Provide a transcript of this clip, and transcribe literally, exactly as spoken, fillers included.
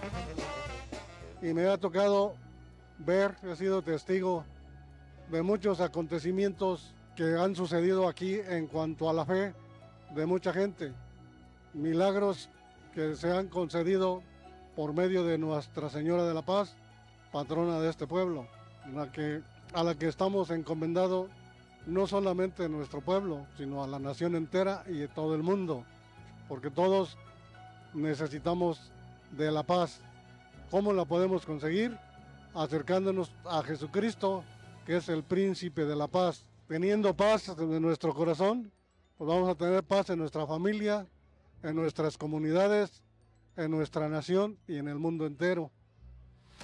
Y me ha tocado ver, he sido testigo de muchos acontecimientos que han sucedido aquí en cuanto a la fe de mucha gente. Milagros que se han concedido por medio de Nuestra Señora de la Paz, patrona de este pueblo, la que, a la que estamos encomendados no solamente nuestro pueblo, sino a la nación entera y a todo el mundo, porque todos necesitamos de la paz. ¿Cómo la podemos conseguir? Acercándonos a Jesucristo, que es el príncipe de la paz. Teniendo paz en nuestro corazón, pues vamos a tener paz en nuestra familia, en nuestras comunidades, en nuestra nación y en el mundo entero.